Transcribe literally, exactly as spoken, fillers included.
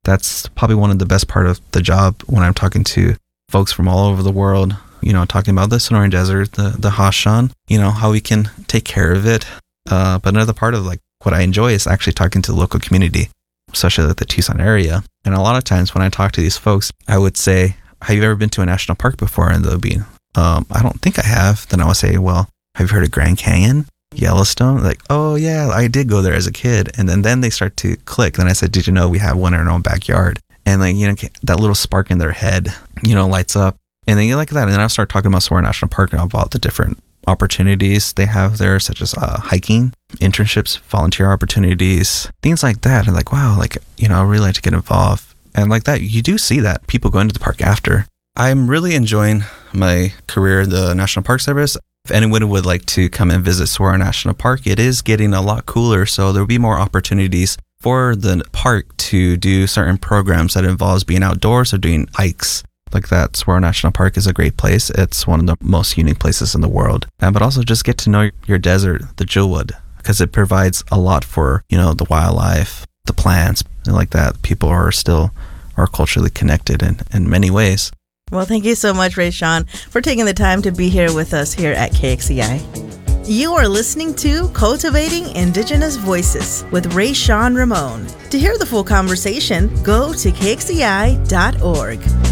That's probably one of the best part of the job when I'm talking to folks from all over the world, you know, talking about the Sonoran Desert, the, the Hashan, you know, how we can take care of it. Uh, but another part of like what I enjoy is actually talking to the local community, especially like the Tucson area. And a lot of times when I talk to these folks, I would say, have you ever been to a national park before? And they'll be, um, I don't think I have. Then I would say, well, have you heard of Grand Canyon? Yellowstone? Like, oh yeah, I did go there as a kid. And then, then they start to click. Then I said, did you know we have one in our own backyard? And like, you know, that little spark in their head, you know, lights up. And then you like that. And then I start talking about Saguaro National Park and about the different opportunities they have there, such as uh, hiking, internships, volunteer opportunities, things like that. And like, wow, like, you know, I really like to get involved. And like that, you do see that people go into the park after. I'm really enjoying my career in the National Park Service. If anyone would like to come and visit Saguaro National Park, it is getting a lot cooler. So there'll be more opportunities for the park to do certain programs that involves being outdoors or doing hikes. Like that, Saguaro National Park is a great place. It's one of the most unique places in the world. And but also just get to know your desert, the Jewelwood, because it provides a lot for, you know, the wildlife, the plants, and like that. People are still are culturally connected in, in many ways. Well, thank you so much, Rayshawn, for taking the time to be here with us here at K X E I. You are listening to Cultivating Indigenous Voices with Rayshawn Ramon. To hear the full conversation, go to K X E I dot org.